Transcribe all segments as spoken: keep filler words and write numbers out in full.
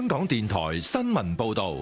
香港電台新聞報道。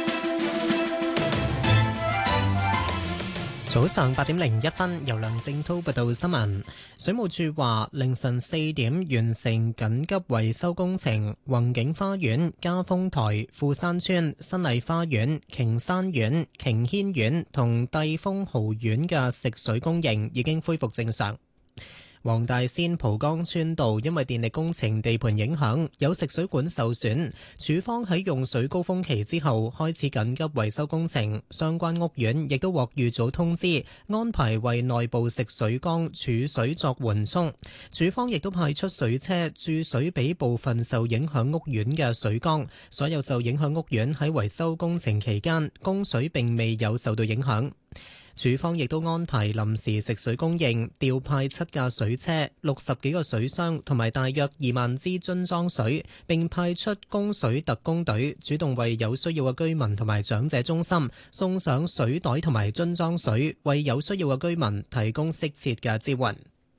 早上八點零一分，由梁正滔報道新聞。水務署話，凌晨四點完成緊急維修工程，宏景花園、嘉豐台、富山村、新麗花園、瓊山苑、瓊軒苑同帝峰豪苑嘅食水供應已經恢復正常。黃大仙蒲崗村道因為電力工程地盤影響，有食水管受損，署方喺用水高峰期之後開始緊急維修工程，相關屋苑亦都獲預早通知，安排為內部食水缸儲水作緩衝。署方亦都派出水車注水俾部分受影響屋苑嘅水缸，所有受影響屋苑喺維修工程期間供水並未有受到影響。署方亦都安排臨時食水供應，調派七架水車、六十幾個水箱同埋大約二萬支樽裝水，並派出供水特工隊，主動為有需要嘅居民同埋長者中心送上水袋同埋樽裝水，為有需要嘅居民提供適切嘅支援。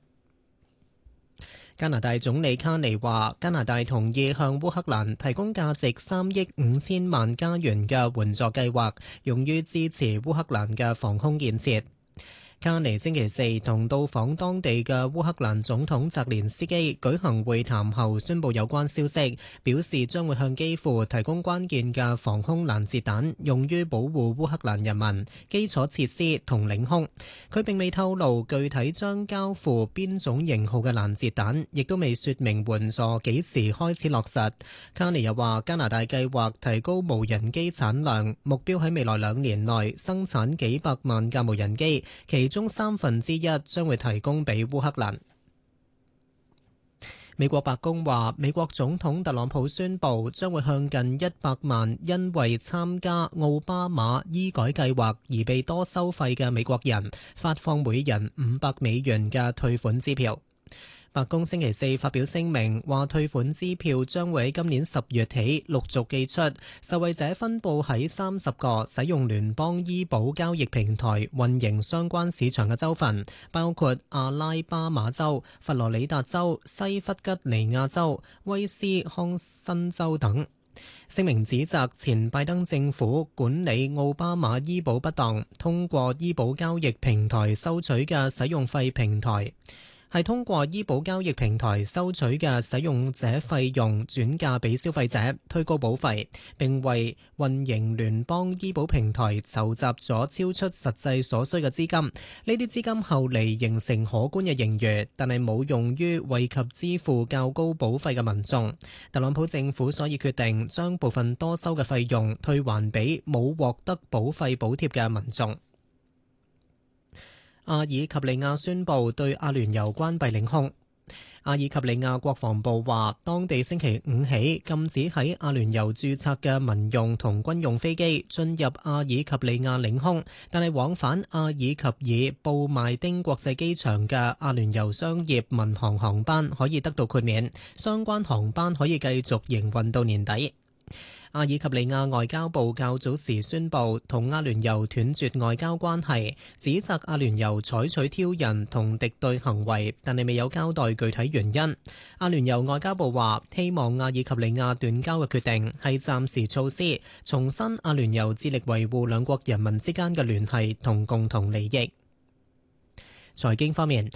加拿大總理卡尼話，加拿大同意向烏克蘭提供價值三億五千萬加元嘅援助計劃，用於支持烏克蘭嘅防空建設。卡尼星期四同到訪當地嘅烏克蘭總統澤連斯基舉行會談後，宣布有關消息，表示將會向基輔提供關鍵嘅防空攔截彈，用於保護烏克蘭人民、基礎設施同領空。佢並未透露具體將交付邊種型號嘅攔截彈，亦都未說明援助幾時開始落實。卡尼又話，加拿大計劃提高無人機產量，目標喺未來兩年內生產幾百萬架無人機，其中三分之一將會提供俾烏克蘭。美國白宮話，美國總統特朗普宣布將會向近一百萬因為參加奧巴馬醫改計劃而被多收費嘅美國人發放每人五百美元嘅退款支票。白宮星期四發表聲明，話退款支票將會喺今年十月起陸續寄出，受惠者分佈喺三十個使用聯邦醫保交易平台運營相關市場嘅州份，包括阿拉巴馬州、佛羅里達州、西弗吉尼亞州、威斯康辛州等。聲明指責前拜登政府管理奧巴馬醫保不當，通過醫保交易平台收取嘅使用費平台係通過醫保交易平台收取嘅使用者費用轉嫁俾消費者，推高保費，並為運營聯邦醫保平台籌集咗超出實際所需嘅資金。呢啲資金後嚟形成可觀嘅盈餘，但係冇用於惠及支付較高保費嘅民眾。特朗普政府所以決定將部分多收嘅費用退還俾冇獲得保費補貼嘅民眾。阿爾及利亞宣布對阿聯酋關閉領空。阿爾及利亞國防部話，當地星期五起禁止喺阿聯酋註冊嘅民用同軍用飛機進入阿爾及利亞領空，但係往返阿爾及爾布麥丁國際機場嘅阿聯酋商業民航航班可以得到豁免，相關航班可以繼續營運到年底。阿爾及利亞外交部較早時宣布同阿聯酋斷絕外交關係，指責阿聯酋採取挑釁同敵對行為，但係未有交代具體原因。阿聯酋外交部話，希望阿爾及利亞斷交嘅決定係暫時措施，重申阿聯酋致力維護兩國人民之間嘅聯繫同共同利益。財經方面，